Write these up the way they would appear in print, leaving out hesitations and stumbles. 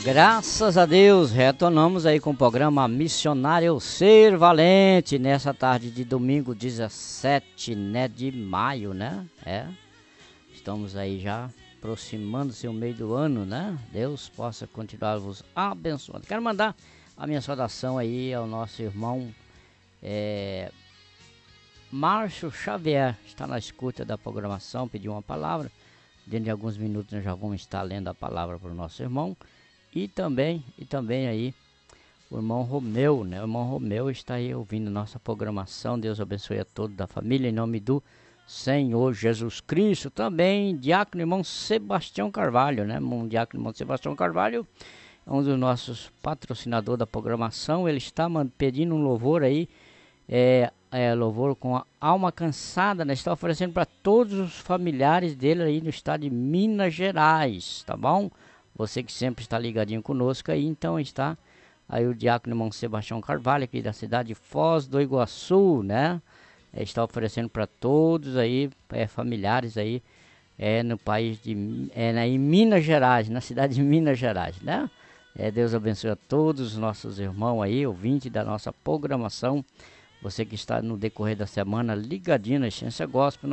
Graças a Deus, retornamos aí com o programa Missionário Ser Valente, nessa tarde de domingo 17, né, de maio, né? Estamos aí já aproximando-se o meio do ano, né? Deus possa continuar vos abençoando. Quero mandar a minha saudação aí ao nosso irmão Márcio Xavier, está na escuta da programação, pediu uma palavra. Dentro de alguns minutos nós já vamos estar lendo a palavra para o nosso irmão. E também aí o irmão Romeu, né? O irmão Romeu está aí ouvindo nossa programação. Deus abençoe a todos da família, em nome do Senhor Jesus Cristo. Também diácono irmão Sebastião Carvalho, né? Diácono irmão Sebastião Carvalho é um dos nossos patrocinadores da programação. Ele está pedindo um louvor aí, louvor com a alma cansada, né? Está oferecendo para todos os familiares dele aí no estado de Minas Gerais, tá bom? Você que sempre está ligadinho conosco aí, então está aí o diácono irmão Sebastião Carvalho, aqui da cidade de Foz do Iguaçu, né? Está oferecendo para todos aí, familiares aí, no país de, em Minas Gerais, na cidade de Minas Gerais, né? Deus abençoe a todos os nossos irmãos aí, ouvintes da nossa programação. Você que está no decorrer da semana ligadinho na Essência Gospel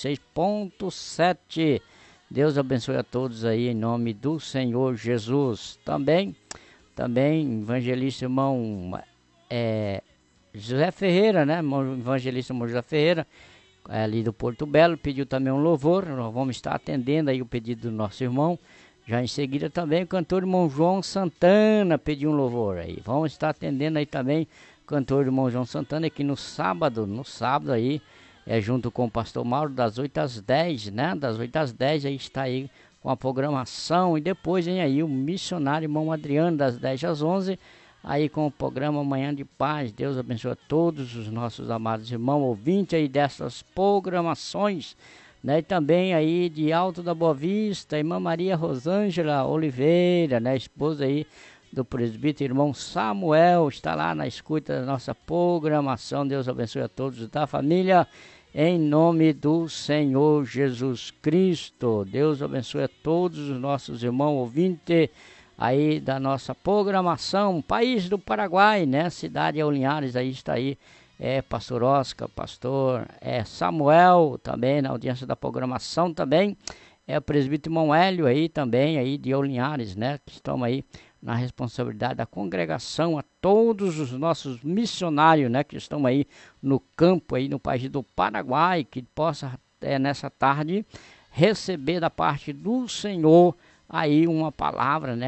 96.7. Deus abençoe a todos aí em nome do Senhor Jesus. Também evangelista irmão José Ferreira, né? Evangelista irmão José Ferreira, ali do Porto Belo, pediu também um louvor. Nós vamos estar atendendo aí o pedido do nosso irmão. Já em seguida também o cantor irmão João Santana pediu um louvor aí. Vamos estar atendendo aí também o cantor irmão João Santana aqui no sábado aí. Junto com o pastor Mauro, das 8 às 10, né? Das 8 às 10 aí está aí com a programação. E depois vem aí o missionário irmão Adriano, das 10 às 11, aí com o programa Manhã de Paz. Deus abençoe a todos os nossos amados irmãos ouvintes aí dessas programações, né? E também aí de Alto da Boa Vista, irmã Maria Rosângela Oliveira, né? Esposa aí do presbítero irmão Samuel, está lá na escuta da nossa programação. Deus abençoe a todos da família, em nome do Senhor Jesus Cristo. Deus abençoe a todos os nossos irmãos ouvintes aí da nossa programação. País do Paraguai, né? Cidade de Linhares, aí está aí. Pastor Oscar, pastor Samuel, também na audiência da programação também. O presbítero irmão Hélio aí também, aí de Linhares, né? Que estão aí na responsabilidade da congregação, a todos os nossos missionários, né, que estão aí no campo, aí no país do Paraguai, que possa nessa tarde receber da parte do Senhor aí uma palavra, né,